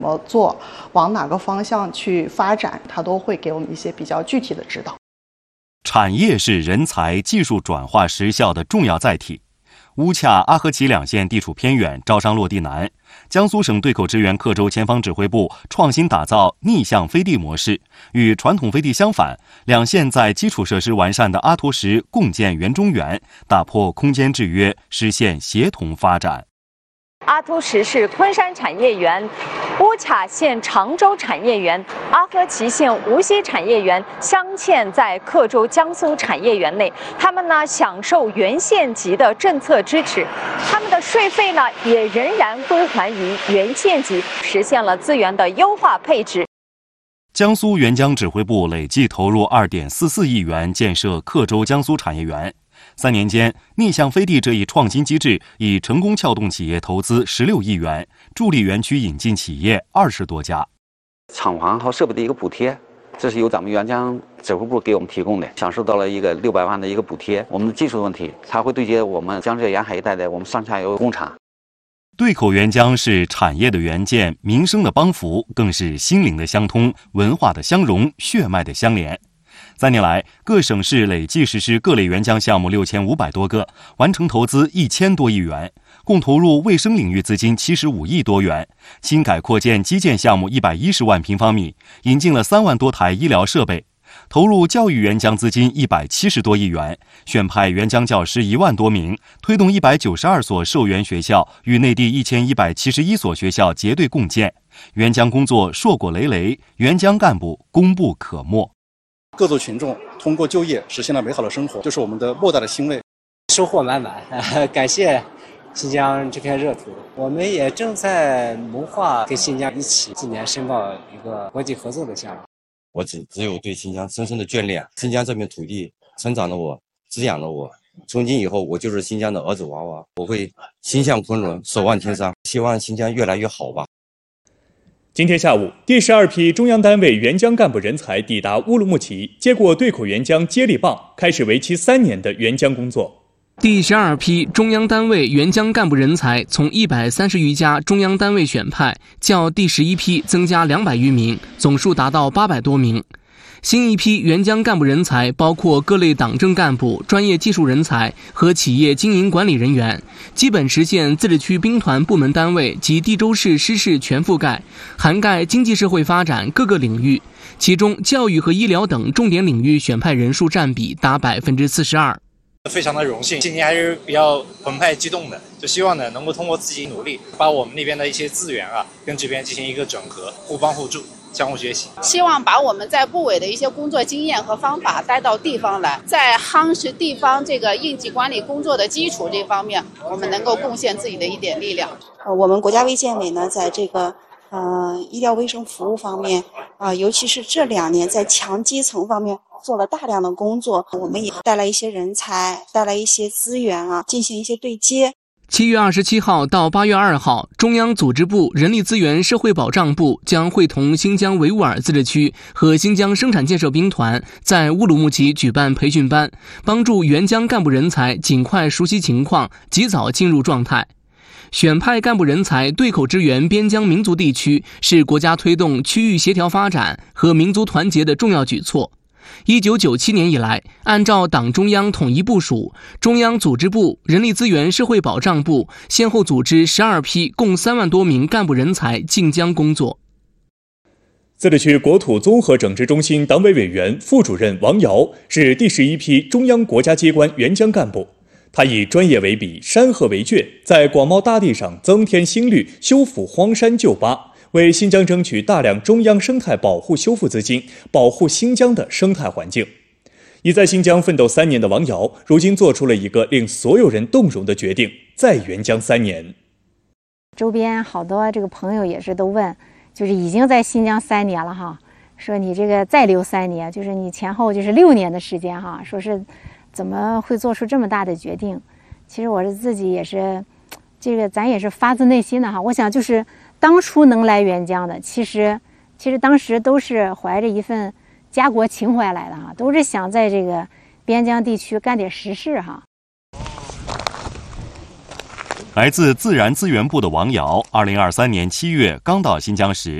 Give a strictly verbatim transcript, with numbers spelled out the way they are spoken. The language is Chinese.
怎么做，往哪个方向去发展，他都会给我们一些比较具体的指导。 产业是人才、技术转化实效的重要载体。乌恰、阿合齐两县地处偏远，招商落地难。江苏省对口支援克州前方指挥部创新打造逆向飞地模式，与传统飞地相反，两县在基础设施完善的阿图什共建园中园，打破空间制约，实现协同发展。 阿图什市昆山产业园、乌恰县常州产业园、阿合齐县无锡产业园镶嵌在克州江苏产业园内，他们呢享受原县级的政策支持，他们的税费呢也仍然归还于原县级，实现了资源的优化配置。 江苏援疆指挥部累计投入 二点四四亿元建设克州江苏产业园。三年间，逆向飞地这一创新机制已成功撬动企业投资十六亿元，助力园区引进企业二十多家。 厂房和设备的一个补贴，这是由咱们援疆指挥部给我们提供的，享受到了一个六百万的一个补贴。我们的技术问题，它会对接我们江浙沿海一带的我们上下游工厂。 对口援疆是产业的援建，民生的帮扶，更是心灵的相通，文化的相融，血脉的相连。三年来，各省市累计实施各类援疆项目六千五百多个，完成投资一千多亿元，共投入卫生领域资金七十五亿多元，新改扩建基建项目一百一十万平方米，引进了三万多台医疗设备，投入教育援疆资金一百七十多亿元，选派援疆教师一万多名，推动一百九十二所受援学校与内地一千一百七十一所学校结对共建，援疆工作硕果累累，援疆干部功不可没。 各族群众通过就业实现了美好的生活，就是我们的莫大的欣慰， 收获满满。感谢新疆这片热土，我们也正在谋划跟新疆一起今年申报一个国际合作的项目。 我只只有对新疆深深的眷恋，新疆这片土地成长了我，滋养了我，从今以后我就是新疆的儿子娃娃，我会心向昆仑，守望天山，希望新疆越来越好吧。 今天下午，第十二批中央单位援疆干部人才抵达乌鲁木齐，接过对口援疆接力棒，开始为期三年的援疆工作。 第十二批中央单位援疆干部人才从一百三十余家中央单位选派，较第十一批增加两百余名，总数达到八百多名。新一批援疆干部人才包括各类党政干部、专业技术人才和企业经营管理人员，基本实现自治区兵团部门单位及地州市师事全覆盖，涵盖经济社会发展各个领域，其中教育和医疗等重点领域选派人数占比达百分之四十二。 非常的荣幸，心情还是比较澎湃激动的，就希望呢能够通过自己努力，把我们那边的一些资源啊跟这边进行一个整合，互帮互助，相互学习。 希望把我们在部委的一些工作经验和方法带到地方来，在夯实地方这个应急管理工作的基础这方面，我们能够贡献自己的一点力量。 呃，我们国家卫健委呢，在这个呃医疗卫生服务方面啊、呃，尤其是这两年在强基层方面做了大量的工作，我们也带来一些人才，带来一些资源啊，进行一些对接。 七月二十七号到八月二号，中央组织部人力资源社会保障部将会同新疆维吾尔自治区和新疆生产建设兵团在乌鲁木齐举办培训班，帮助援疆干部人才尽快熟悉情况，及早进入状态。选派干部人才对口支援边疆民族地区，是国家推动区域协调发展和民族团结的重要举措。一九九七年以来，按照党中央统一部署，中央组织部、人力资源社会保障部先后组织十二批共三万多名干部人才进疆工作。 自治区国土综合整治中心党委委员、副主任王瑶是第十一批中央国家机关援疆干部。他以专业为笔，山河为卷，在广袤大地上增添新绿，修复荒山旧坝，为新疆争取大量中央生态保护修复资金，保护新疆的生态环境。已在新疆奋斗三年的王瑶，如今做出了一个令所有人动容的决定：再援疆三年。 周边好多这个朋友也是都问，就是已经在新疆三年了哈，说你这个再留三年，就是你前后就是六年的时间哈，说是怎么会做出这么大的决定？其实我是自己也是，这个咱也是发自内心的哈。我想就是当初能来援疆的，其实其实当时都是怀着一份家国情怀来的哈，都是想在这个边疆地区干点实事哈。 来自自然资源部的王瑶，二零二三年七月刚到新疆时，